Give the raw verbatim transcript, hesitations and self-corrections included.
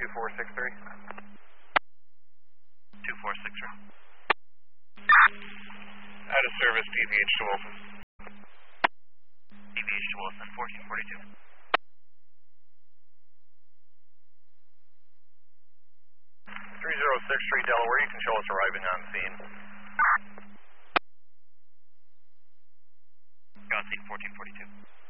two four six three. two four six three. Out of service, P V H to Wilson. P V H to Wilson, fourteen forty-two. three zero six three Delaware, you can show us arriving on scene. On scene, fourteen forty-two.